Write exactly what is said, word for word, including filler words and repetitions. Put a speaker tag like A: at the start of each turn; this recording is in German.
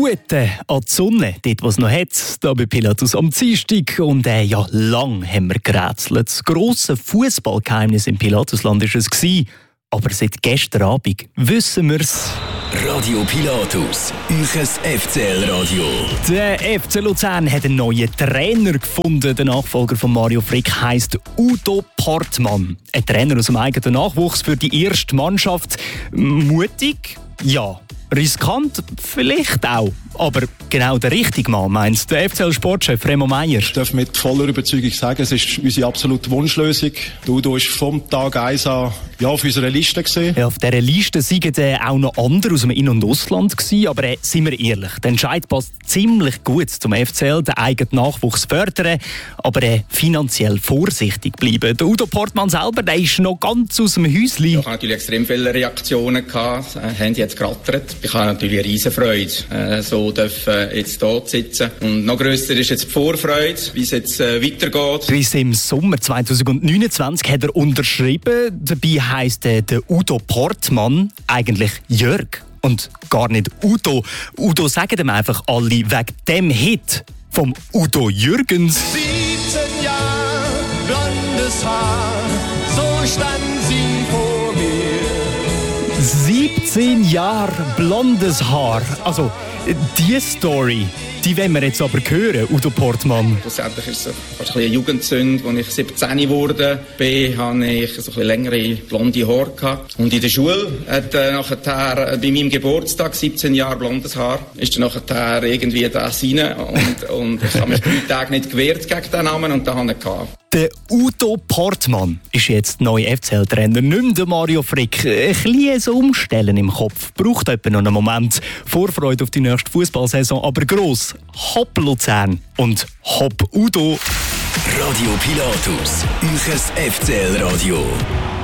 A: Gute an die Sonne, dort wo es noch hat, da bei Pilatus am Dienstag. Und äh, ja, lang haben wir gerätselt. Das grosse Fußballgeheimnis im Pilatusland war es. Aber seit gestern Abend wissen wir es.
B: Radio Pilatus, euch F C L-Radio.
A: Der F C Luzern hat einen neuen Trainer gefunden. Der Nachfolger von Mario Frick heisst Udo Portmann. Ein Trainer aus dem eigenen Nachwuchs für die erste Mannschaft. Mutig? Ja. Riskant? Vielleicht auch. Aber genau der richtige Mann, meint der F C L-Sportchef Remo Meier.
C: Ich darf mit voller Überzeugung sagen, es ist unsere absolute Wunschlösung. Udo war vom Tag eins an ja, auf unserer Liste gewesen.
A: Ja, auf dieser Liste waren auch noch andere aus dem In- und Ausland gewesen. Aber äh, sind wir ehrlich, der Entscheid passt ziemlich gut zum F C L, den eigenen Nachwuchs fördern, aber äh, finanziell vorsichtig bleiben. Der Udo Portmann selber, der ist noch ganz aus dem Häuschen.
D: Ich hatte natürlich extrem viele Reaktionen gehabt. Das Handy hat gerattert. Ich habe natürlich eine riesen Freude, äh, so dürfen jetzt hier sitzen. Und noch grösser ist jetzt die Vorfreude, wie es jetzt äh, weitergeht.
A: Bis im Sommer zwanzig neunundzwanzig hat er unterschrieben. Dabei heisst äh, der Udo Portmann eigentlich Jörg und gar nicht Udo. Udo sagen dem einfach alle wegen dem Hit vom Udo Jürgens.
E: siebzehn Jahre, blondes Haar, so stand sie vor mir.
A: siebzehn Jahre blondes Haar. Also, die Story, die wollen wir jetzt aber hören, Udo Portmann.
D: Schlussendlich ist es fast ein eine Jugendsünde. Als ich siebzehn wurde, hatte ich so ein bisschen längere blonde Haare gehabt. Und in der Schule hat äh, nachher, bei meinem Geburtstag, siebzehn Jahre blondes Haar, ist dann nachher irgendwie das rein. Und, und ich habe mich drei Tage nicht gewehrt gegen den Namen und den habe ich gehabt.
A: Der Udo Portmann ist jetzt neuer F C L-Trainer, nicht mehr der Mario Frick. Ein bisschen Umstellen im Kopf. Braucht etwa noch einen Moment. Vorfreude auf die nächste Fußballsaison, aber gross. Hopp Luzern und Hopp Udo.
B: Radio Pilatus, euch F C L-Radio.